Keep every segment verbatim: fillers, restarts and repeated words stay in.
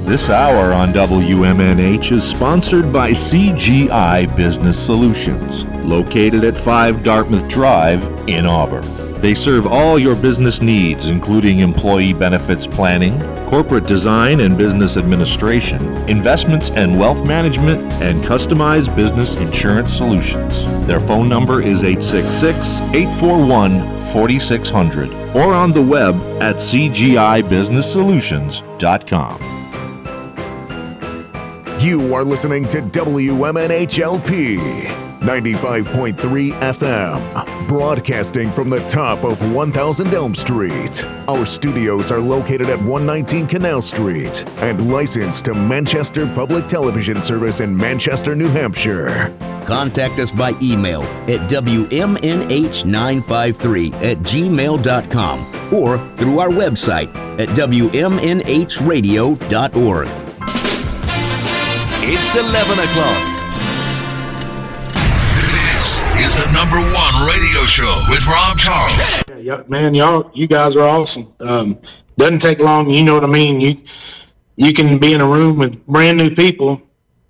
This hour on W M N H is sponsored by C G I Business Solutions, located at five Dartmouth Drive in Auburn. They serve all your business needs, including employee benefits planning, corporate design and business administration, investments and wealth management, and customized business insurance solutions. Their phone number is eight six six, eight four one, four six zero zero or on the web at c g i business solutions dot com. You are listening to W M N H L P ninety-five point three F M, broadcasting from the top of one thousand Elm Street. Our studios are located at one nineteen Canal Street and licensed to Manchester Public Television Service in Manchester, New Hampshire. Contact us by email at W M N H nine five three at gmail dot com or through our website at W M N H radio dot org. It's eleven o'clock. This is the number one radio show with Rob Charles. Yeah, man, y'all, you guys are awesome. Um, doesn't take long, you know what I mean? You you can be in a room with brand new people,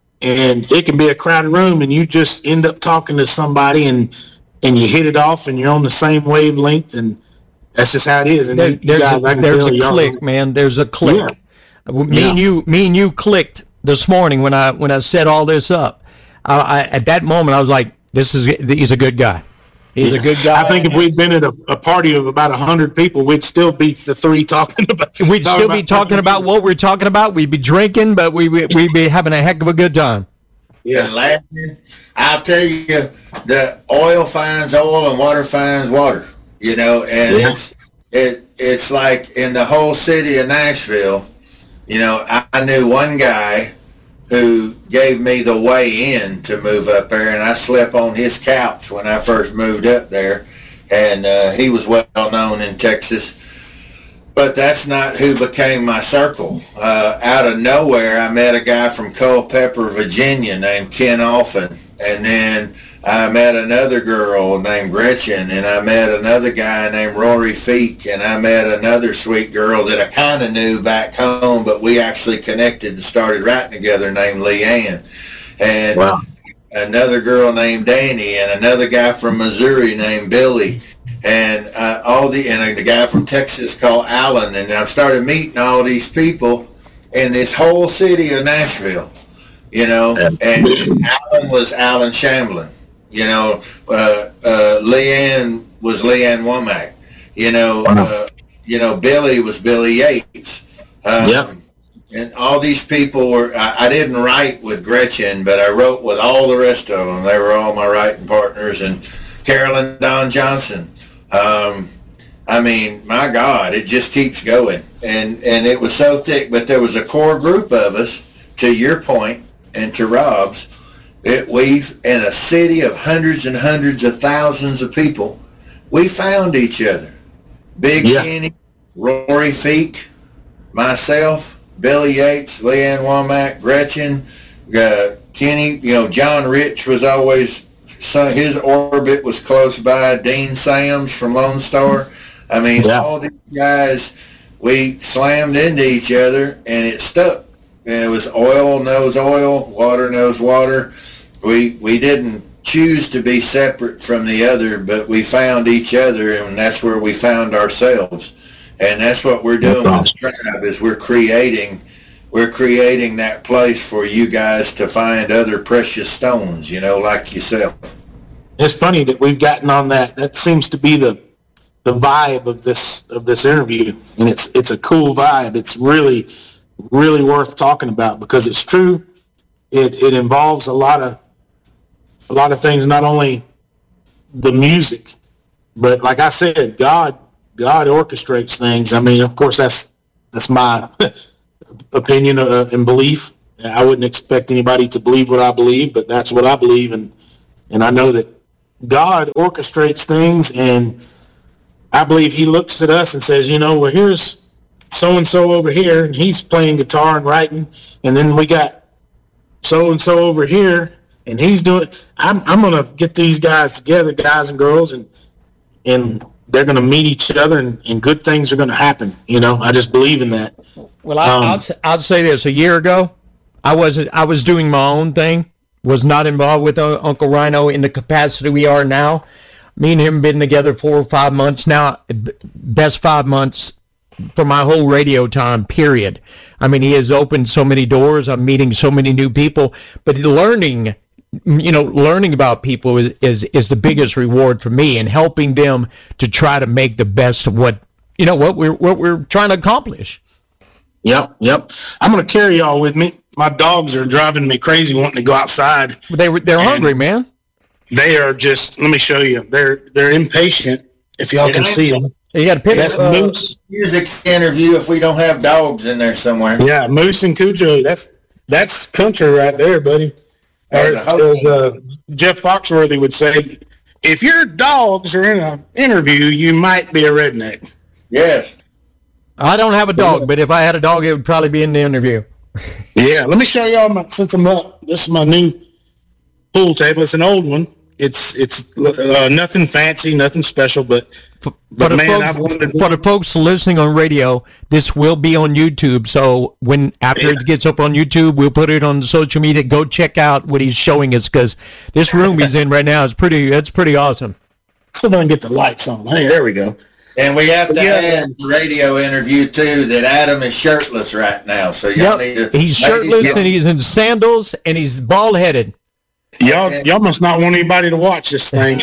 and it can be a crowded room, and you just end up talking to somebody, and and you hit it off, and you're on the same wavelength, and that's just how it is. And there, you, there's you guys, a, there's a click, man. There's a click. Yeah. Me yeah. and you, me and you clicked this morning when I when I set all this up. I, I, at that moment, I was like, "This is he's a good guy. He's a good guy." I think if we'd been at a, a party of about a hundred people, we'd still be the three talking about. We'd still about, be talking about what we're talking about. We'd be drinking, but we we'd be having a heck of a good time. Yeah, and laughing. I'll tell you, the oil finds oil and water finds water. You know, and yeah. it's it it's like in the whole city of Nashville. You know, I, I knew one guy who gave me the way in to move up there, and I slept on his couch when I first moved up there, and uh, he was well known in Texas. But that's not who became my circle. Uh, out of nowhere, I met a guy from Culpeper, Virginia named Ken Alphin, and then I met another girl named Gretchen, and I met another guy named Rory Feek, and I met another sweet girl that I kind of knew back home, but we actually connected and started writing together named Leanne. And wow. Another girl named Danny, and another guy from Missouri named Billy, and uh, all the and a guy from Texas called Alan. And I started meeting all these people in this whole city of Nashville, you know, and Alan was Alan Shamblin. You know, uh, uh, Leanne was Leanne Womack. You know, uh, you know, Billy was Billy Yates. Um, yeah. And all these people were, I, I didn't write with Gretchen, but I wrote with all the rest of them. They were all my writing partners. And Carolyn Don Johnson. Um, I mean, my God, it just keeps going. And, and it was so thick, but there was a core group of us, to your point, and to Rob's. It, we've, in a city of hundreds and hundreds of thousands of people, we found each other. Big yeah. Kenny, Rory Feek, myself, Billy Yates, Leanne Womack, Gretchen, uh, Kenny, you know, John Rich was always, so his orbit was close by, Dean Sams from Lone Star. I mean, yeah. all these guys, we slammed into each other, and it stuck. And it was oil knows oil, water knows water. We we didn't choose to be separate from the other, but we found each other, and that's where we found ourselves. And that's what we're doing with the tribe, is we're creating we're creating that place for you guys to find other precious stones, you know, like yourself. It's funny that we've gotten on that. That seems to be the the vibe of this of this interview, and it's it's a cool vibe. It's really really worth talking about because it's true. It it involves a lot of a lot of things, not only the music, but like I said, God God orchestrates things. I mean, of course, that's that's my opinion uh, and belief. I wouldn't expect anybody to believe what I believe, but that's what I believe, and and I know that God orchestrates things, and I believe He looks at us and says, you know, well, here's so-and-so over here, and he's playing guitar and writing, and then we got so-and-so over here, and he's doing, I'm I'm going to get these guys together, guys and girls, and and they're going to meet each other, and, and good things are going to happen. You know, I just believe in that. Well, I, Um, I'll, I'll say this. A year ago, I wasn't. I was doing my own thing. Was not involved with uh, Uncle Rhino in the capacity we are now. Me and him been together four or five months now. Best five months for my whole radio time, period. I mean, he has opened so many doors. I'm meeting so many new people. But learning, you know, learning about people is, is, is the biggest reward for me, and helping them to try to make the best of what, you know, what we're, what we're trying to accomplish. Yep, yep. I'm going to carry y'all with me. My dogs are driving me crazy wanting to go outside. They, they're hungry, man. They are just, let me show you. They're they're impatient, if y'all can see them. You got to pick That's uh, Moose. Music interview if we don't have dogs in there somewhere. Yeah, Moose and Cujo. That's that's country right there, buddy. As a Or, as, uh, Jeff Foxworthy would say, if your dogs are in an interview, you might be a redneck. Yes. I don't have a dog, but if I had a dog, it would probably be in the interview. Yeah, let me show y'all my, since I'm up. This is my new pool table. It's an old one. It's it's uh, nothing fancy, nothing special, but For, but for, man, the I've folks, wanted to, for the folks listening on radio, this will be on YouTube. So when after Yeah. it gets up on YouTube, we'll put it on social media. Go check out what he's showing us, because this room he's in right now is pretty. It's pretty awesome. so don't get the lights on. Hey, there we go. And we have to Yeah. add the radio interview too that Adam is shirtless right now. So y'all need Yep. to. He's shirtless and he's in sandals and he's bald headed. Y'all y'all must not want anybody to watch this thing.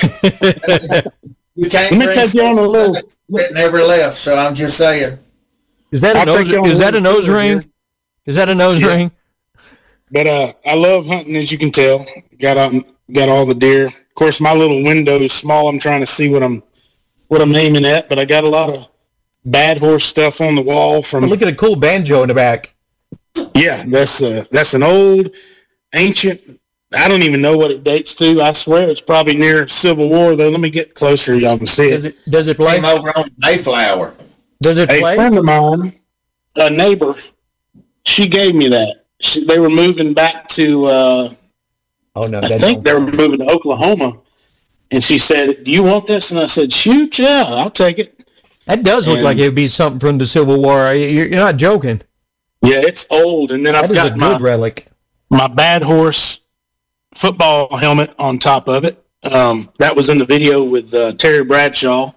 You can't Let me bring take you on a little. that never left. So I'm just saying. Is that a I'll take nose? you on Is a that a little nose tour ring? here. Is that a nose Yeah. ring? But uh, I love hunting, as you can tell. Got um, got all the deer. Of course, my little window is small. I'm trying to see what I'm what I'm aiming at. But I got a lot of bad horse stuff on the wall from. Oh, look at a cool banjo in the back. Yeah, that's uh, that's an old, ancient. I don't even know what it dates to. I swear it's probably near Civil War, though. Let me get closer. Y'all can see Does it. it? Does it play? Came over on Mayflower. Does it A play? friend of mine, a neighbor, she gave me that. She, they were moving back to, uh, Oh no, I that think don't. they were moving to Oklahoma. And she said, do you want this? And I said, shoot, yeah, I'll take it. That does look And- like it would be something from the Civil War. You're, you're not joking. Yeah, it's old. And then That I've is a got good my, relic. my bad horse football helmet on top of it. Um, that was in the video with uh, Terry Bradshaw.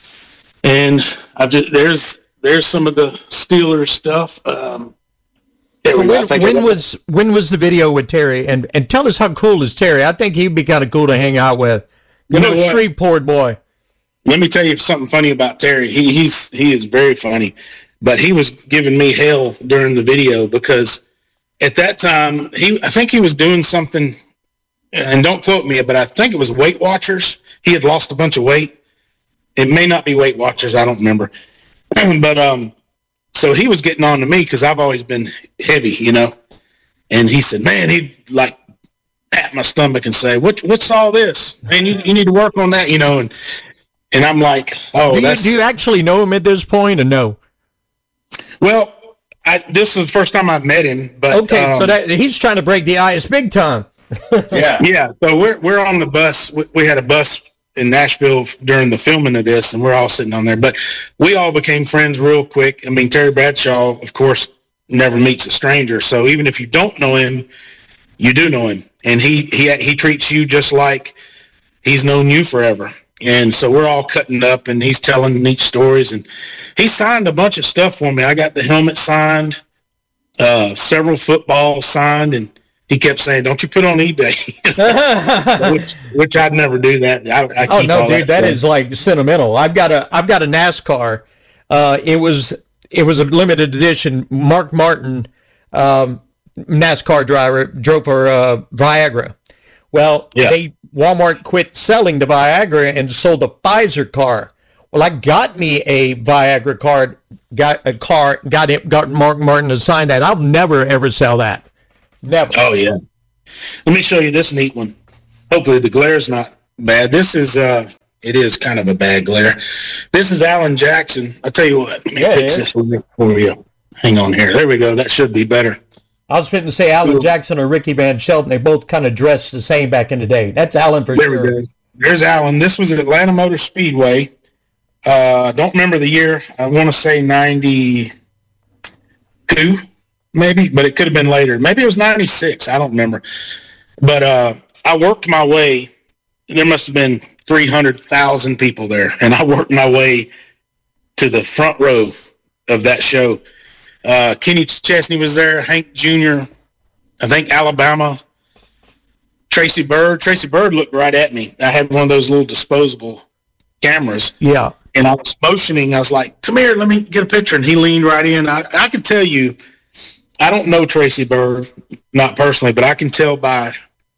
And I just, there's there's some of the Steelers stuff. Um, there So we go. I when, think I when got- was when was the video with Terry? And and tell us how cool is Terry? I think he'd be kind of cool to hang out with. You You know know, what? Shreveport boy. Let me tell you something funny about Terry. He he's he is very funny, but he was giving me hell during the video because at that time he I think he was doing something, and don't quote me, but I think it was Weight Watchers. He had lost a bunch of weight. It may not be Weight Watchers. I don't remember, but um, so he was getting on to me because I've always been heavy, you know. And he said, "Man, he'd like pat my stomach and say, what what's all this? Man, you you need to work on that, you know." And And I'm like, oh, Do you, that's... do you actually know him at this point, or no? Well, I, this is the first time I've met him, but... Okay, um, so that he's trying to break the ice big time. Yeah. Yeah, so we're we're on the bus. We, we had a bus in Nashville during the filming of this, and we're all sitting on there. But we all became friends real quick. I mean, Terry Bradshaw, of course, never meets a stranger. So even if you don't know him, you do know him. And he, he, he treats you just like he's known you forever. And so we're all cutting up, and he's telling neat stories. And he signed a bunch of stuff for me. I got the helmet signed, uh, several footballs signed, and he kept saying, "Don't you put on eBay," which, which I'd never do that. I, I Oh keep no, all dude, that stuff. is like sentimental. I've got a I've got a NASCAR. Uh, it was it was a limited edition. Mark Martin, um, NASCAR driver, drove for uh, Viagra. Well, Yeah. they Walmart quit selling the Viagra and sold a Pfizer car. Well, I got me a Viagra card, got a car, got it, got Mark Martin to sign that. I'll never ever sell that. Never. Oh yeah. Let me show you this neat one. Hopefully the glare's not bad. This is uh, it is kind of a bad glare. This is Alan Jackson. I'll tell you what. Let me Yeah, fix yeah. this one for you. Hang on here. There we go. That should be better. I was fitting to say Alan Jackson or Ricky Van Shelton. They both kind of dressed the same back in the day. That's Alan for There sure. we go. There's Alan. This was at Atlanta Motor Speedway. Uh, I don't remember the year. I want to say ninety-two, maybe, but it could have been later. Maybe it was ninety-six. I don't remember. But uh, I worked my way. There must have been three hundred thousand people there, and I worked my way to the front row of that show. Uh, Kenny Chesney was there, Hank Junior, I think Alabama, Tracy Bird. Tracy Bird looked right at me. I had one of those little disposable cameras. Yeah. And I was motioning. I was like, come here, let me get a picture. And he leaned right in. I, I can tell you, I don't know Tracy Bird, not personally, but I can tell by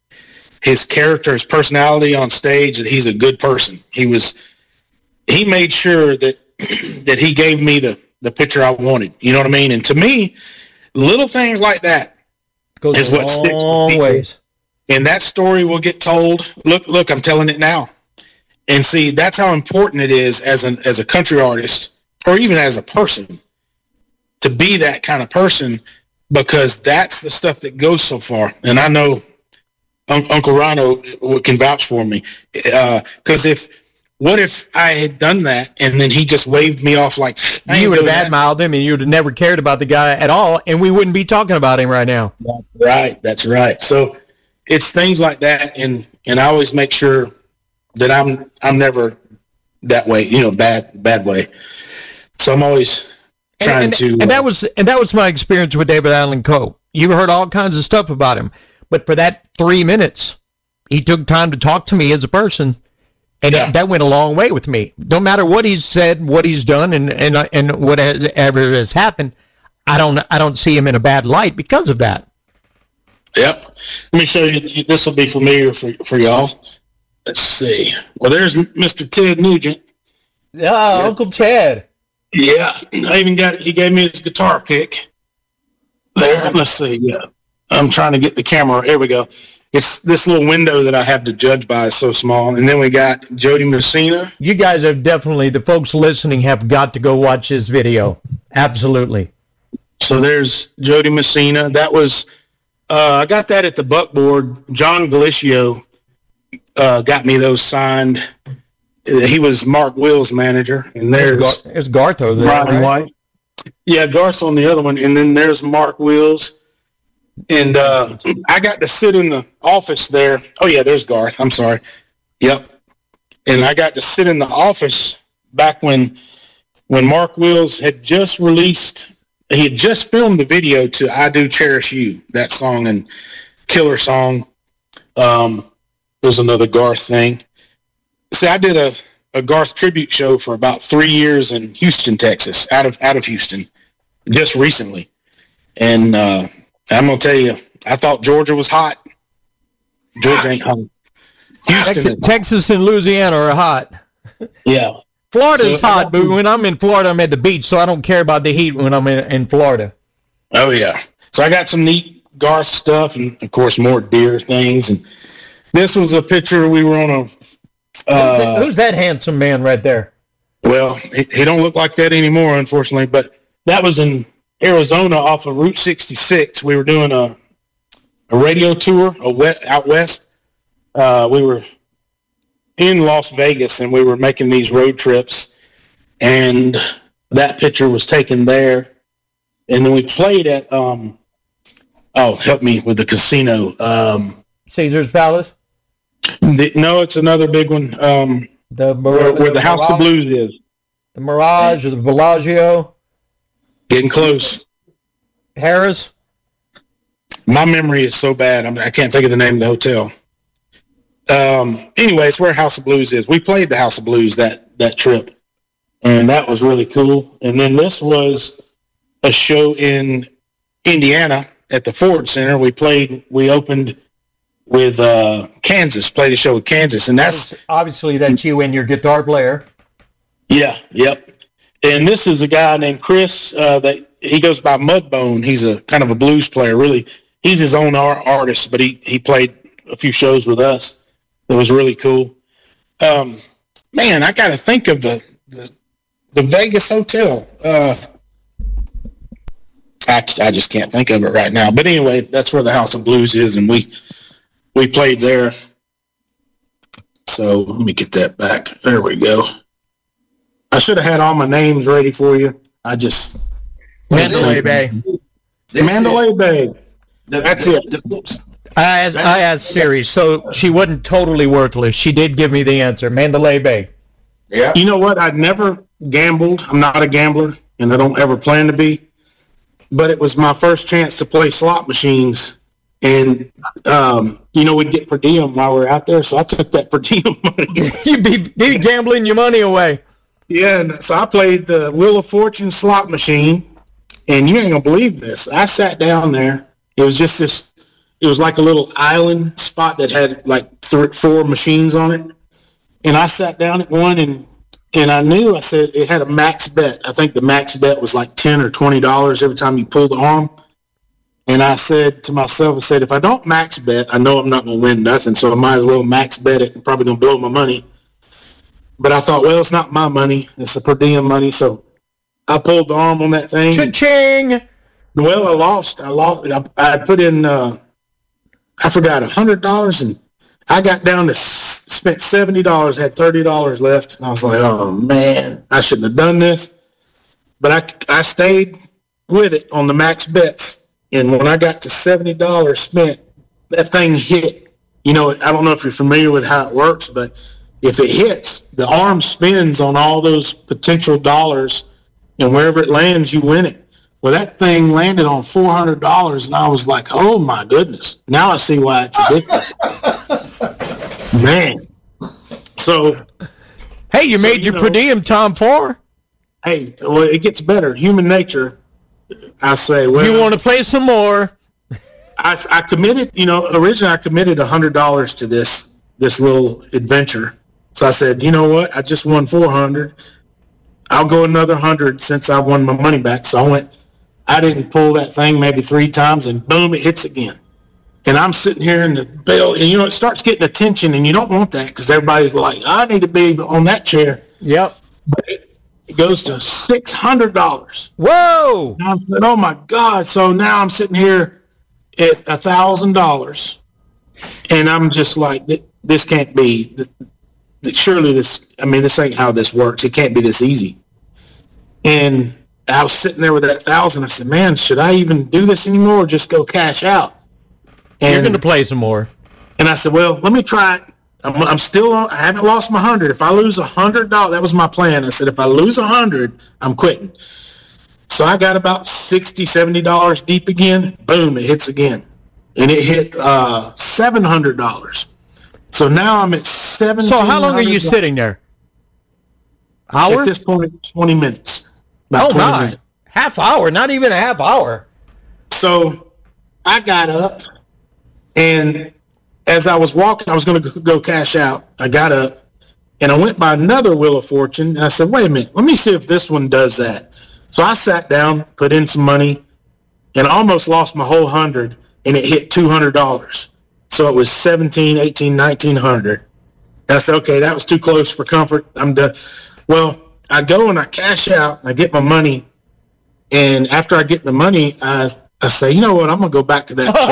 his character, his personality on stage that he's a good person. He was, he made sure that, that he gave me the, the picture I wanted. You know what I mean? And to me, little things like that Goes is what sticks with people. Ways. And that story will get told. Look, look, I'm telling it now. And see, that's how important it is as an as a country artist, or even as a person, to be that kind of person, because that's the stuff that goes so far. And I know un- Uncle Rhino can vouch for me. Because uh, if what if I had done that and then he just waved me off like I you would have admired him and you would have never cared about the guy at all, and we wouldn't be talking about him right now. That's right. That's right. So it's things like that, and and I always make sure that I'm I'm never that way, you know, bad bad way. So I'm always trying and, and, to. And uh, that was and that was my experience with David Allan Coe. You heard all kinds of stuff about him, but for that three minutes, he took time to talk to me as a person, and yeah. that went a long way with me. No matter what he's said, what he's done, and and and whatever has happened, I don't I don't see him in a bad light because of that. Yep. Let me show you. This will be familiar for for y'all. Let's see. Well, there's Mister Ted Nugent. Yeah, yeah, Uncle Ted. Yeah, I even got. He gave me his guitar pick. There. Let's see. Yeah, I'm trying to get the camera. Here we go. It's this little window that I have to judge by is so small. And then we got Jody Messina. You guys have definitely, the folks listening have got to go watch this video. Absolutely. So there's Jody Messina. That was. Uh, I got that at the Buckboard. John Galicio uh, got me those signed. He was Mark Will's manager, and there's there's Garth over there, Ron right? White. Yeah, Garth's on the other one, and then there's Mark Wills. And uh, I got to sit in the office there. Oh yeah, there's Garth. I'm sorry. Yep. And I got to sit in the office back when when Mark Wills had just released. He had just filmed the video to "I Do Cherish You," that song and killer song. Um, there's another Garth thing. See, I did a, a Garth tribute show for about three years in Houston, Texas, out of out of Houston, just recently. And uh, I'm gonna tell you, I thought Georgia was hot. Georgia ain't hot. Houston, Texas, Texas and Louisiana are hot. Yeah. Florida's so, hot, but when I'm in Florida, I'm at the beach, so I don't care about the heat when I'm in, in Florida. Oh, yeah. So I got some neat Garth stuff and, of course, more deer things. And this was a picture we were on a... Uh, Who's that handsome man right there? Well, he, he don't look like that anymore, unfortunately, but that was in Arizona off of Route sixty-six. We were doing a, a radio tour a west, out west. Uh, we were... in Las Vegas, and we were making these road trips, and that picture was taken there. And then we played at, um, oh, help me with the casino. Um, Caesar's Palace? The, no, it's another big one. Um, the where, where the, the House of Blues is. The Mirage or the Bellagio? Getting close. Harris? My memory is so bad, I'm, I can't think of the name of the hotel. Um, anyway, it's where House of Blues is. We played the House of Blues that, that trip, and that was really cool. And then this was a show in Indiana at the Ford Center. We played, we opened with uh, Kansas, played a show with Kansas, and that's... Obviously, that's you and your guitar player. Yeah, yep. And this is a guy named Chris, uh, that he goes by Mudbone. He's a kind of a blues player, really. He's his own art, artist, but he, he played a few shows with us. It was really cool. Um, man, I got to think of the, the the Vegas hotel. Uh, I, I just can't think of it right now. But anyway, that's where the House of Blues is, and we we played there. So let me get that back. There we go. I should have had all my names ready for you. I just Mandalay Bay. Mandalay Bay. The, That's the, it. The, I asked, I asked Siri, so she wasn't totally worthless. She did give me the answer. Mandalay Bay. yeah. You know what? I'd never gambled. I'm not a gambler, and I don't ever plan to be. But it was my first chance to play slot machines. And, um, you know, we'd get per diem while we were out there, so I took that per diem money. You'd be, be gambling your money away. Yeah, and so I played the Wheel of Fortune slot machine, and you ain't going to believe this. I sat down there. It was just this, it was like a little island spot that had like three, four machines on it. And I sat down at one, and and I knew, I said, it had a max bet. I think the max bet was like ten or twenty dollars every time you pull the arm. And I said to myself, I said, if I don't max bet, I know I'm not going to win nothing, so I might as well max bet it. I'm probably going to blow my money. But I thought, well, it's not my money. It's the per diem money. So I pulled the arm on that thing. Cha-ching! Well, I lost. I lost. I, I put in, uh, I forgot, one hundred dollars, and I got down to, s- spent seventy dollars, had thirty dollars left. And I was like, oh, man, I shouldn't have done this. But I, I stayed with it on the max bets. And when I got to seventy dollars spent, that thing hit. You know, I don't know if you're familiar with how it works, but if it hits, the arm spins on all those potential dollars, and wherever it lands, you win it. Well, that thing landed on four hundred dollars, and I was like, oh, my goodness. Now I see why it's addictive. Man. So, Hey, you So, made you your know- per diem time for. hey, well, it gets better. Human nature, I say, well, You want to play some more? I, I committed, you know, originally I committed one hundred dollars to this this little adventure. So I said, you know what? I just won four hundred dollars. I'll go another one hundred dollars since I won my money back. So I went, I didn't pull that thing maybe three times, and boom, it hits again. And I'm sitting here in the bell, and, you know, it starts getting attention, and you don't want that because everybody's like, I need to be on that chair. Yep. But it, it goes to six hundred dollars. Whoa! And I said, oh, my God. So now I'm sitting here at one thousand dollars, and I'm just like, this can't be, surely this, I mean, this ain't how this works. It can't be this easy. And I was sitting there with that thousand. I said, man, should I even do this anymore or just go cash out? And, You're going to play some more. and I said, well, let me try it. I'm, I'm still, on, I haven't lost my hundred. If I lose a hundred dollars, that was my plan. I said, if I lose a hundred, I'm quitting. So I got about sixty, seventy dollars deep again. Boom, it hits again. And it hit uh, seven hundred dollars. So now I'm at seventeen. So how long are you sitting there? Hour? At this point, twenty minutes. About Oh, twenty my. minutes. Half hour, not even a half hour. So I got up, and as I was walking, I was going to go cash out. I got up, and I went by another Wheel of Fortune, and I said, wait a minute, let me see if this one does that. So I sat down, put in some money, and I almost lost my whole hundred, and it hit two hundred dollars. So it was seventeen, eighteen, nineteen hundred. And I said, okay, that was too close for comfort. I'm done. Well, I go and I cash out, and I get my money, and after I get the money, I I say, you know what, I'm going to go back to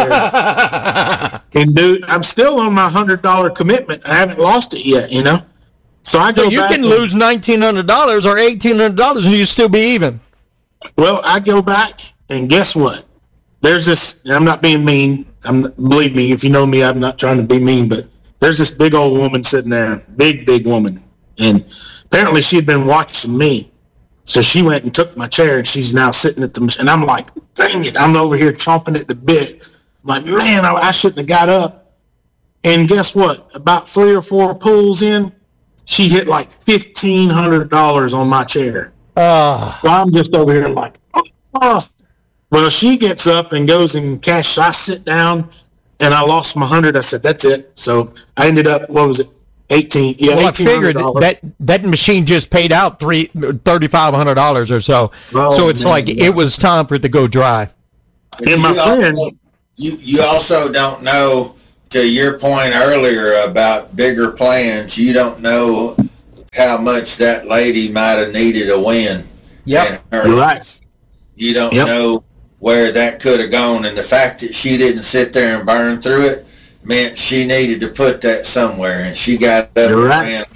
that chair. And dude, I'm still on my one hundred dollars commitment. I haven't lost it yet, you know? So I go So you back can and- lose nineteen hundred dollars or eighteen hundred dollars and you still be even. Well, I go back, and guess what? There's this, and I'm not being mean. I'm believe me, if you know me, I'm not trying to be mean, but there's this big old woman sitting there, big, big woman. And apparently she had been watching me. So she went and took my chair, and she's now sitting at the machine. And I'm like, dang it, I'm over here chomping at the bit. I'm like, man, I, I shouldn't have got up. And guess what? About three or four pulls in, she hit like fifteen hundred dollars on my chair. Ah. So I'm just over here like, oh, oh. Well, she gets up and goes and cash. I sit down, and I lost my hundred. I said, that's it. So I ended up, what was it, eighteen? Yeah, Well, I eighteen figured hundred dollars. that that machine just paid out three thirty five hundred dollars or so. Oh, so it's man, like yeah. it was time for it to go dry. And my you friend- also, you you also don't know, to your point earlier about bigger plans, you don't know how much that lady might have needed a win. Yep. in her You're life. right. You don't Yep. know where that could have gone, and the fact that she didn't sit there and burn through it meant she needed to put that somewhere, and she got up You're and right. ran